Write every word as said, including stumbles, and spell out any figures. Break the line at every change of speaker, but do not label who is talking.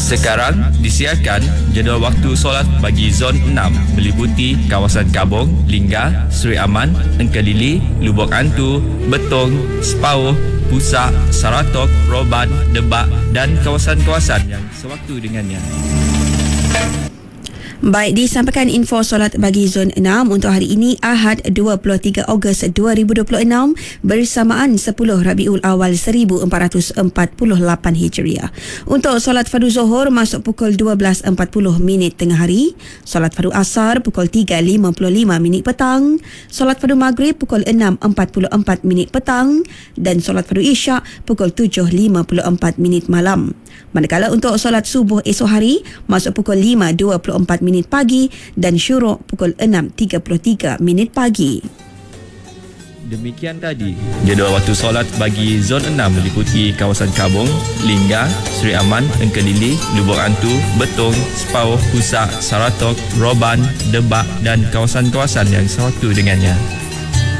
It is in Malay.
Sekarang disiarkan jadual waktu solat bagi Zon enam meliputi kawasan Kabong, Lingga, Seri Aman, Engkalili, Lubuk Antu, Betong, Sepauh, Pusak, Saratok, Roban, Debak dan kawasan-kawasan yang sewaktu dengannya.
Baik, disampaikan info solat bagi Zon enam untuk hari ini Ahad dua puluh tiga Ogos dua ribu dua puluh enam bersamaan sepuluh Rabiul Awal seribu empat ratus empat puluh lapan Hijriah. Untuk solat fardu Zuhur masuk pukul dua belas empat puluh minit tengah hari, solat fardu Asar pukul tiga lima puluh lima minit petang, solat fardu Maghrib pukul enam empat puluh empat minit petang dan solat fardu Isyak pukul tujuh lima puluh empat minit malam. Manakala untuk solat subuh esok hari masuk pukul lima dua puluh empat minit pagi dan syuruk pukul enam tiga puluh tiga minit pagi.
Demikian tadi jadual waktu solat bagi Zon enam meliputi kawasan Kabong, Lingga, Seri Aman, Engkalili, Lubuk Antu, Betong, Sepauh, Pusak, Saratok, Roban, Debak dan kawasan-kawasan yang sewaktu dengannya.